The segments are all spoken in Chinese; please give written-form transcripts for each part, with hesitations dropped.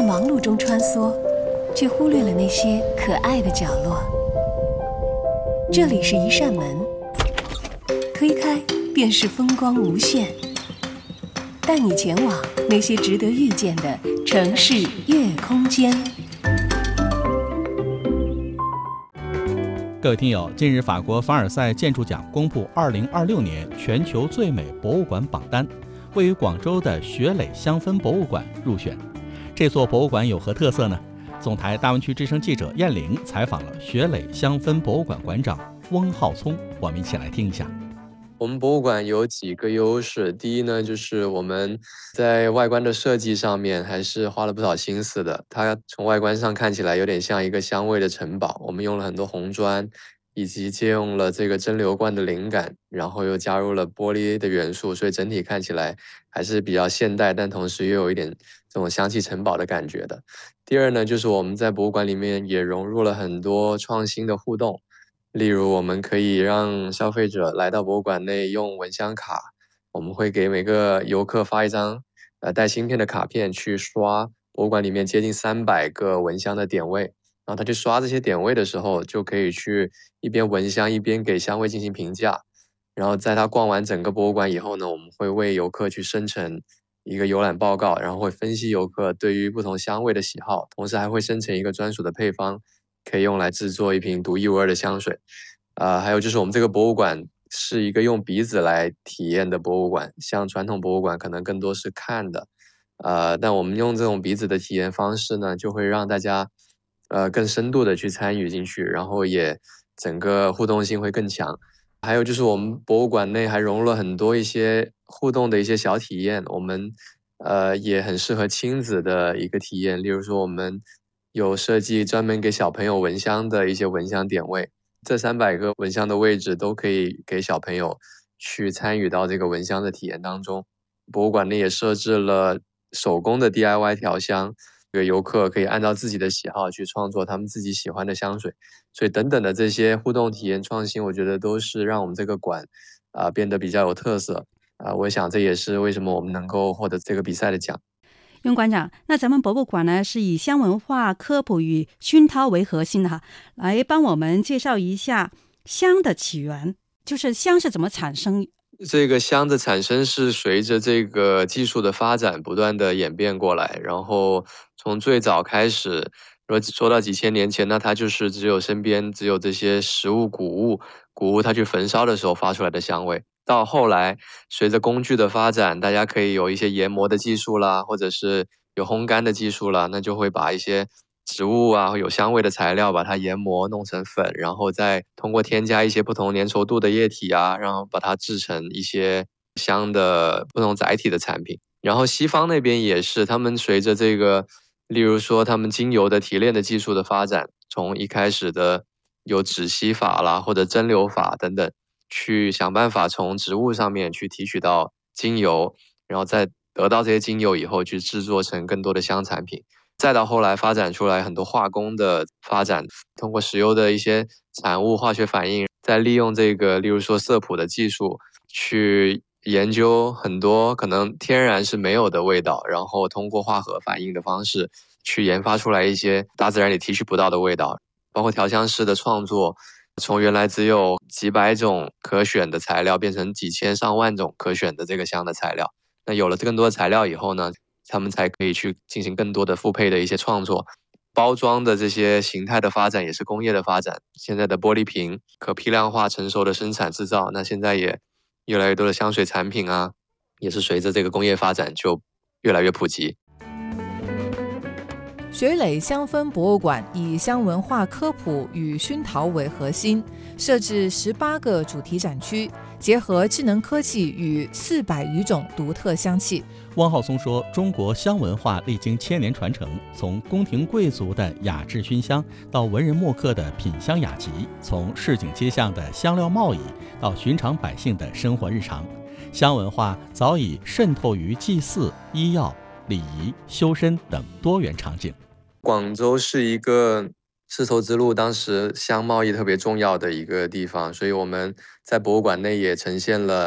在忙碌中穿梭，却忽略了那些可爱的角落。这里是一扇门，推开便是风光无限，带你前往那些值得遇见的城市夜空间。 各位听友，近日法国凡尔赛建筑奖公布2026年全球最美博物馆榜单，位于广州的雪磊香氛博物馆入选。这座博物馆有何特色呢？总台大湾区之声记者燕玲采访了雪磊香氛博物馆馆长翁浩聪，我们一起来听一下。 我们博物馆有几个优势，第一呢，就是我们在外观的设计上面还是花了不少心思的。它从外观上看起来有点像一个香味的城堡，我们用了很多红砖，以及借用了这个蒸馏罐的灵感，然后又加入了玻璃的元素，所以整体看起来还是比较现代，但同时又有一点这种香气城堡的感觉的。第二呢，就是我们在博物馆里面也融入了很多创新的互动。例如，我们可以让消费者来到博物馆内用蚊香卡，我们会给每个游客发一张带芯片的卡片，去刷博物馆里面接近300个蚊香的点位，然后他去刷这些点位的时候，就可以去一边闻香一边给香味进行评价。然后在他逛完整个博物馆以后呢，我们会为游客去生成一个游览报告，然后会分析游客对于不同香味的喜好，同时还会生成一个专属的配方，可以用来制作一瓶独一无二的香水。还有就是我们这个博物馆是一个用鼻子来体验的博物馆，像传统博物馆可能更多是看的，但我们用这种鼻子的体验方式呢，就会让大家更深度的去参与进去，然后也整个互动性会更强。还有就是我们博物馆内还融入了很多一些互动的一些小体验，我们也很适合亲子的一个体验。例如说我们有设计专门给小朋友闻香的一些闻香点位，这300个闻香的位置都可以给小朋友去参与到这个闻香的体验当中。博物馆内也设置了手工的 DIY 调香，这个游客可以按照自己的喜好去创作他们自己喜欢的香水。所以等等的这些互动体验创新，我觉得都是让我们这个馆变得比较有特色。我想这也是为什么我们能够获得这个比赛的奖。 雍馆长，那咱们博物馆呢是以香文化科普与熏陶为核心的哈，来帮我们介绍一下香的起源，就是香是怎么产生。 这个香的产生是随着这个技术的发展不断的演变过来，然后从最早开始，说到几千年前，那它就是身边只有这些食物谷物它去焚烧的时候发出来的香味。到后来，随着工具的发展，大家可以有一些研磨的技术啦，或者是有烘干的技术啦，那就会把一些植物啊有香味的材料把它研磨弄成粉，然后再通过添加一些不同粘稠度的液体啊，然后把它制成一些香的不同载体的产品。然后西方那边也是，他们随着这个，例如说他们精油的提炼的技术的发展，从一开始的有止吸法啦，或者蒸馏法等等，去想办法从植物上面去提取到精油，然后再得到这些精油以后去制作成更多的香产品。再到后来发展出来很多化工的发展，通过石油的一些产物化学反应，再利用这个例如说色谱的技术去研究很多可能天然是没有的味道，然后通过化合反应的方式去研发出来一些大自然里提取不到的味道。包括调香师的创作，从原来只有几百种可选的材料变成几千上万种可选的这个香的材料。那有了更多的材料以后呢，他们才可以去进行更多的复配的一些创作。包装的这些形态的发展也是工业的发展，现在的玻璃瓶可批量化成熟的生产制造，那现在也越来越多的香水产品啊，也是随着这个工业发展就越来越普及。 雪磊香氛博物馆以香文化科普与熏陶为核心，设置18个主题展区，结合智能科技与400余种独特香气。 汪浩松说，中国香文化历经千年传承，从宫廷贵族的雅致熏香到文人墨客的品香雅集，从市井街巷的香料贸易到寻常百姓的生活日常，香文化早已渗透于祭祀、医药、礼仪、修身等多元场景。 广州是一个丝绸之路当时香贸易特别重要的一个地方，所以我们在博物馆内也呈现了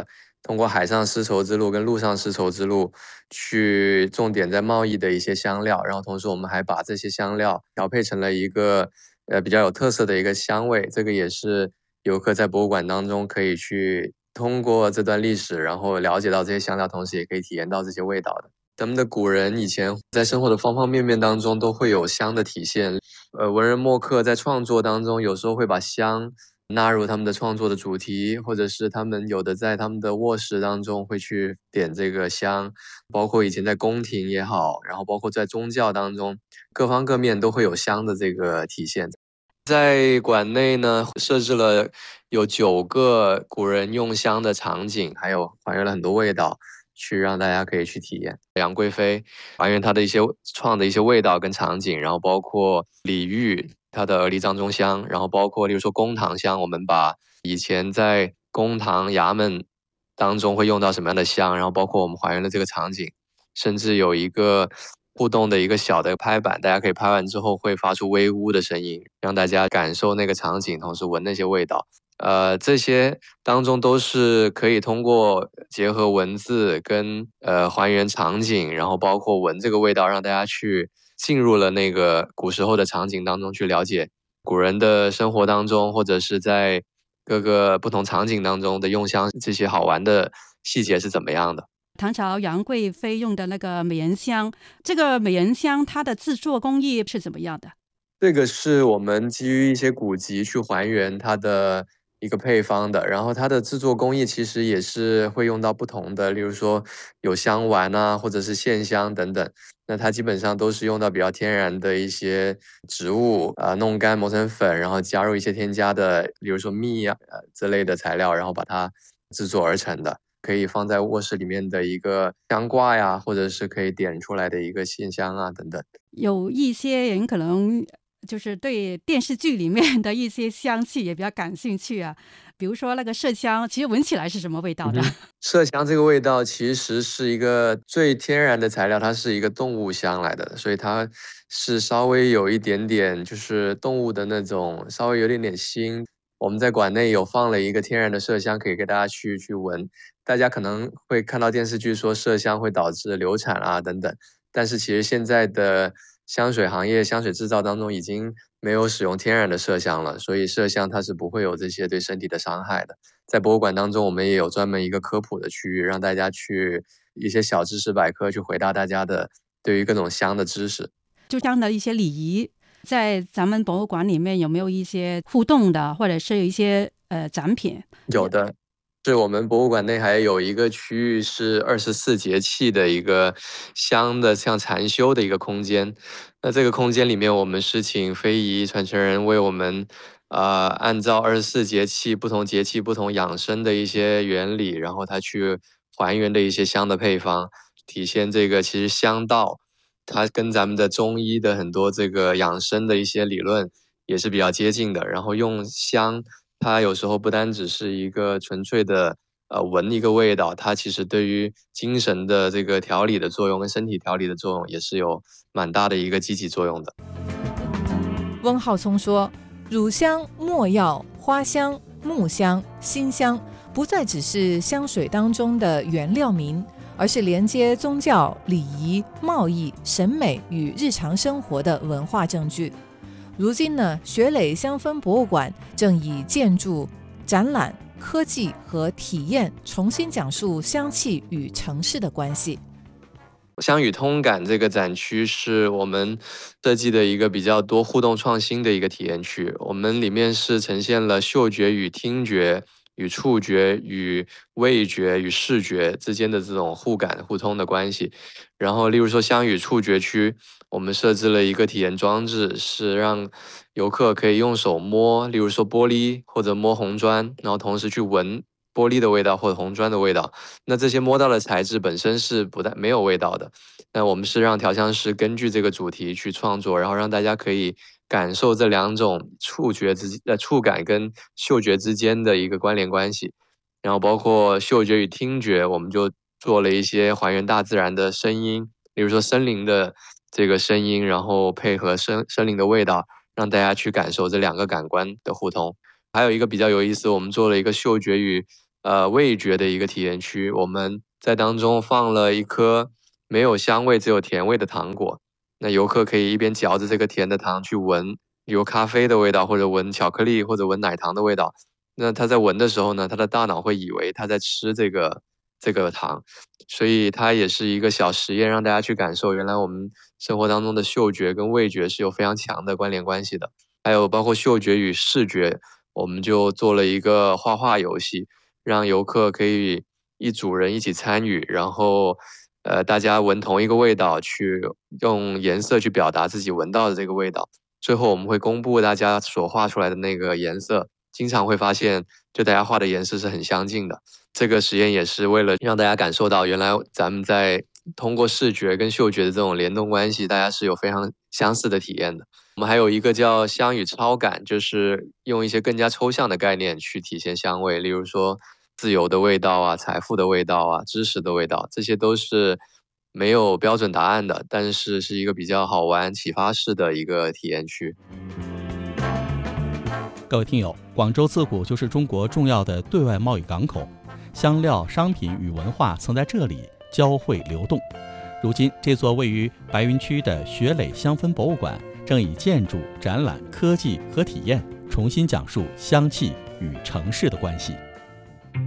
通过海上丝绸之路跟陆上丝绸之路去重点在贸易的一些香料，然后同时我们还把这些香料调配成了一个比较有特色的一个香味，这个也是游客在博物馆当中可以去通过这段历史，然后了解到这些香料，同时也可以体验到这些味道的。咱们的古人以前在生活的方方面面当中都会有香的体现，文人墨客在创作当中有时候会把香纳入他们的创作的主题，或者是他们有的在他们的卧室当中会去点这个香，包括以前在宫廷也好，然后包括在宗教当中，各方各面都会有香的这个体现。在馆内呢，设置了有9个古人用香的场景，还有还原了很多味道，去让大家可以去体验。杨贵妃还原她的一些创的一些味道跟场景，然后包括李煜它的鹅梨藏中香，然后包括例如说公堂香，我们把以前在公堂衙门当中会用到什么样的香，然后包括我们还原了这个场景，甚至有一个互动的一个小的拍板，大家可以拍完之后会发出微呜的声音，让大家感受那个场景，同时闻那些味道。这些当中都是可以通过结合文字跟还原场景，然后包括闻这个味道，让大家去进入了那个古时候的场景当中去了解古人的生活当中，或者是在各个不同场景当中的用香这些好玩的细节是怎么样的。 唐朝杨贵妃用的那个美人香，这个美人香它的制作工艺是怎么样的？ 这个是我们基于一些古籍去还原它的一个配方的，然后它的制作工艺其实也是会用到不同的，例如说有香丸啊，或者是线香等等。那它基本上都是用到比较天然的一些植物弄干磨成粉，然后加入一些添加的，比如说蜜啊之类的材料，然后把它制作而成的。可以放在卧室里面的一个香挂呀，或者是可以点出来的一个线香啊等等。 有一些人可能就是对电视剧里面的一些香气也比较感兴趣啊，比如说那个麝香，其实闻起来是什么味道的？ 麝香这个味道其实是一个最天然的材料，它是一个动物香来的，所以它是稍微有一点点就是动物的那种，稍微有点点腥。我们在馆内有放了一个天然的麝香，可以给大家去闻。大家可能会看到电视剧说麝香会导致流产啊等等，但是其实现在的香水行业、香水制造当中已经没有使用天然的麝香了，所以麝香它是不会有这些对身体的伤害的。在博物馆当中，我们也有专门一个科普的区域，让大家去一些小知识百科去回答大家的对于各种香的知识。 就这样的一些礼仪，在咱们博物馆里面有没有一些互动的，或者是有一些展品？ 有的。是我们博物馆内还有一个区域是24节气的一个香的像禅修的一个空间。那这个空间里面，我们是请非遗传承人为我们按照24节气不同养生的一些原理，然后他去还原的一些香的配方，体现这个其实香道它跟咱们的中医的很多这个养生的一些理论也是比较接近的。然后用香，它有时候不单只是一个纯粹的闻一个味道，它其实对于精神的这个调理的作用跟身体调理的作用也是有蛮大的一个积极作用的。 温浩聪说，乳香、没药、花香、木香、馨香不再只是香水当中的原料名，而是连接宗教、礼仪、贸易、审美与日常生活的文化证据。如今呢，学磊香氛博物馆正以建筑、展览、科技和体验重新讲述香气与城市的关系。 香与通感这个展区是我们设计的一个比较多互动创新的一个体验区，我们里面是呈现了嗅觉与听觉与触觉与味觉与视觉之间的这种互感互通的关系。然后例如说香与触觉区，我们设置了一个体验装置，是让游客可以用手摸，例如说玻璃或者摸红砖，然后同时去闻玻璃的味道或者红砖的味道。那这些摸到的材质本身是没有味道的，那我们是让调香师根据这个主题去创作，然后让大家可以感受这两种触感跟嗅觉之间的一个关联关系。然后包括嗅觉与听觉，我们就做了一些还原大自然的声音，比如说森林的这个声音，然后配合森林的味道，让大家去感受这两个感官的互通。还有一个比较有意思，我们做了一个嗅觉与味觉的一个体验区。我们在当中放了一颗没有香味只有甜味的糖果，那游客可以一边嚼着这个甜的糖去闻有咖啡的味道，或者闻巧克力，或者闻奶糖的味道。那他在闻的时候呢，他的大脑会以为他在吃这个糖，所以它也是一个小实验，让大家去感受原来我们生活当中的嗅觉跟味觉是有非常强的关联关系的。还有包括嗅觉与视觉，我们就做了一个画画游戏，让游客可以一组人一起参与，然后大家闻同一个味道，去用颜色去表达自己闻到的这个味道。最后我们会公布大家所画出来的那个颜色，经常会发现就大家画的颜色是很相近的。这个实验也是为了让大家感受到原来咱们在通过视觉跟嗅觉的这种联动关系，大家是有非常相似的体验的。我们还有一个叫香与超感，就是用一些更加抽象的概念去体现香味，例如说自由的味道啊、财富的味道啊、知识的味道，这些都是没有标准答案的，但是是一个比较好玩、启发式的一个体验区。 各位听友，广州自古就是中国重要的对外贸易港口，香料、商品与文化曾在这里交汇流动。如今，这座位于白云区的雪磊香氛博物馆正以建筑、展览、科技和体验重新讲述香气与城市的关系。